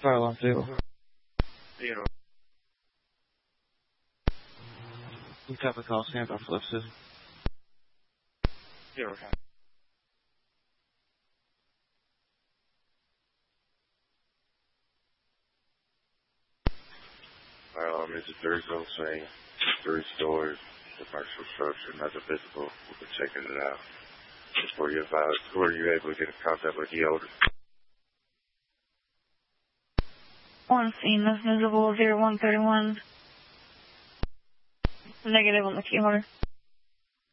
Fire alarm 0. Zero. We copy call, stand by for left city. Zero. Fire alarm is a 3-zone saying 3 stores, commercial structure, nothing visible. We've been checking it out. Before you advise, who are you able to get in contact with the owner? One scene is visible, 0131. Negative on the key holder.